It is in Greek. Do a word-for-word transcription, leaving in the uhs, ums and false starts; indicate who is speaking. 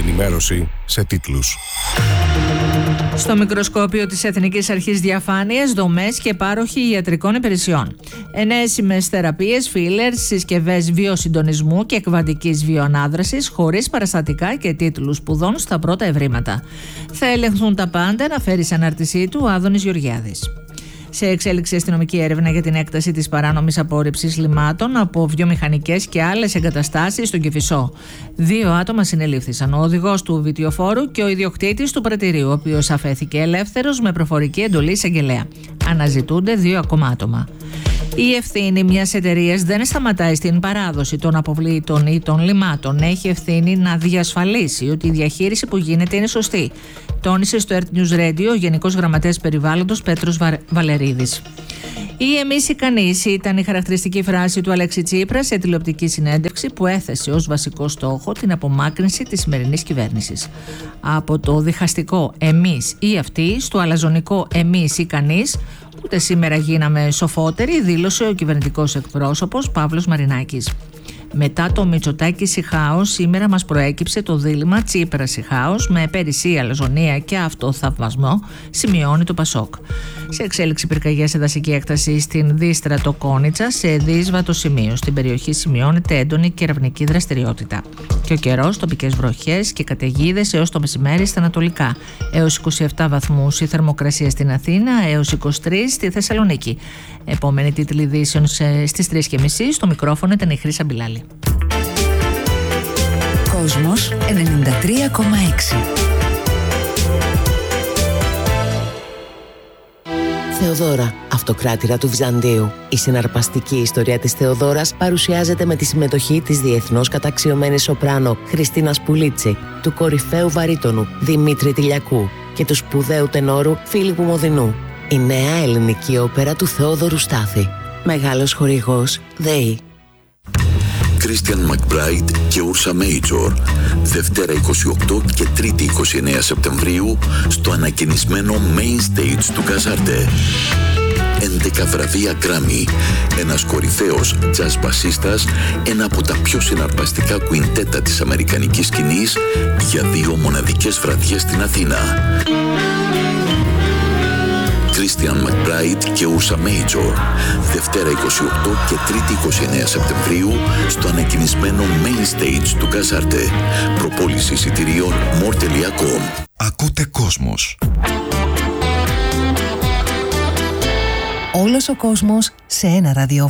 Speaker 1: Ενημέρωση σε τίτλους.
Speaker 2: Στο μικροσκόπιο της Εθνικής Αρχής Διαφάνειας, δομές και πάροχοι ιατρικών υπηρεσιών. Ενέσιμες θεραπείες, φίλερ, συσκευές βιοσυντονισμού και εκβατικής βιοανάδρασης χωρίς παραστατικά και τίτλους σπουδών στα πρώτα ευρήματα. Θα ελεγχθούν τα πάντα, αναφέρει σε ανάρτησή του ο Άδωνης Γεωργιάδης. Σε εξέλιξη αστυνομική έρευνα για την έκταση της παράνομης απόρριψης λιμάτων από βιομηχανικές και άλλες εγκαταστάσεις στον Κηφισό. Δύο άτομα συνελήφθησαν, ο οδηγός του βιτιοφόρου και ο ιδιοκτήτης του πρατηρίου, ο οποίος αφέθηκε ελεύθερος με προφορική εντολή εισαγγελέα. Αναζητούνται δύο ακόμα άτομα. Η ευθύνη μιας εταιρείας δεν σταματάει στην παράδοση των αποβλήτων ή των λιμάτων. Έχει ευθύνη να διασφαλίσει ότι η διαχείριση που γίνεται είναι σωστή, τόνισε στο Earth News Radio ο Γενικός Γραμματέας Περιβάλλοντος Πέτρος Βαλερίδης. «Ή εμείς ή κανείς» ήταν η χαρακτηριστική φράση του Αλέξη Τσίπρα σε τηλεοπτική συνέντευξη που έθεσε ως βασικό στόχο την απομάκρυνση της σημερινής κυβέρνησης. Από το διχαστικό «εμείς ή αυτοί» στο αλαζονικό «εμείς ή κανείς», ούτε σήμερα γίναμε σοφότεροι, δήλωσε ο κυβερνητικός εκπρόσωπος Παύλος Μαρινάκης. Μετά το Μητσοτάκη-Σιχάος, σήμερα μας προέκυψε το δίλημμα Τσίπρα-Σιχάος με περισσή αλαζονία και αυτοθαυμασμό, σημειώνει το Πασόκ. Σε εξέλιξη πυρκαγιές σε δασική έκταση στην Δίστρατο Κόνιτσα, σε δύσβατο σημείο. Στην περιοχή σημειώνεται έντονη κεραυνική δραστηριότητα. Και ο καιρός, τοπικές βροχές και καταιγίδες έως το μεσημέρι στα ανατολικά. Έως είκοσι επτά βαθμούς η θερμοκρασία στην Αθήνα, έως είκοσι τρεις στη Θεσσαλονίκη. Επόμενη τίτλη ειδήσεων στις τρεις και μισή. Στο μικρόφωνο ήταν η Χρύσα Μπιλάλη.
Speaker 3: Κόσμος ενενήντα τρία κόμμα έξι. Θεοδώρα, αυτοκράτηρα του Βυζαντίου. Η συναρπαστική ιστορία της Θεοδώρας παρουσιάζεται με τη συμμετοχή της διεθνώς καταξιωμένης σοπράνο Χριστίνας Πουλίτσι, του κορυφαίου βαρύτονου Δημήτρη Τηλιακού και του σπουδαίου τενόρου Φίλιππου Μοδινού. Η νέα ελληνική όπερα του Θεόδωρου Στάθη. Μεγάλος χορηγός ΔΕΗ.
Speaker 4: Christian McBride και Ursa Major, Δευτέρα είκοσι οκτώ και Τρίτη είκοσι εννέα Σεπτεμβρίου στο ανακαινισμένο Main Stage του Καζάρτε. έντεκα βραβεία Grammy, ένας κορυφαίος jazz μπασίστας, ένα από τα πιο συναρπαστικά κουιντέτα της αμερικανικής σκηνής για δύο μοναδικές βραδιές στην Αθήνα. Christian McBride και Ursa Major, Δευτέρα είκοσι οκτώ και Τρίτη είκοσι εννέα Σεπτεμβρίου στο ανακαινισμένο Main Stage του Καζάρτε. Προπόληση εισιτηρίων more τελεία com.
Speaker 1: Ακούτε Κόσμος.
Speaker 3: Όλος ο κόσμος σε ένα ραδιόφωνο.